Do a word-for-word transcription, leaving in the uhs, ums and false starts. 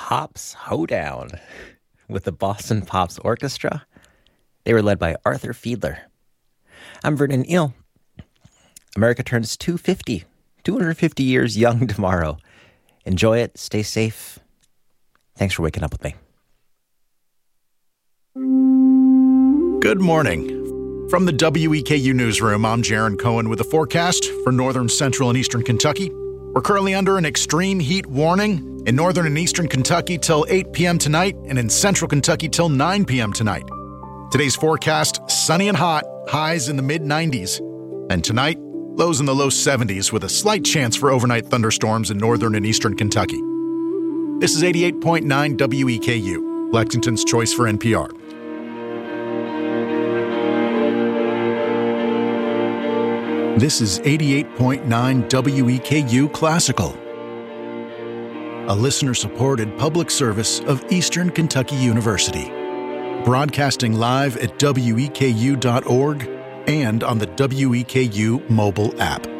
Pops Hoedown with the Boston Pops Orchestra. They were led by Arthur Fiedler. I'm Vernon Eel. America turns two hundred fifty, two hundred fifty years young tomorrow. Enjoy it. Stay safe. Thanks for waking up with me. Good morning. From the W E K U Newsroom, I'm Jaron Cohen with the forecast for northern, central, and eastern Kentucky. We're currently under an extreme heat warning in northern and eastern Kentucky till eight p.m. tonight and in central Kentucky till nine p.m. tonight. Today's forecast, sunny and hot, highs in the mid nineties. And tonight, lows in the low seventies with a slight chance for overnight thunderstorms in northern and eastern Kentucky. This is eighty-eight point nine W E K U, Lexington's choice for N P R. This is eighty-eight point nine W E K U Classical, a listener-supported public service of Eastern Kentucky University, broadcasting live at W E K U dot org and on the W E K U mobile app.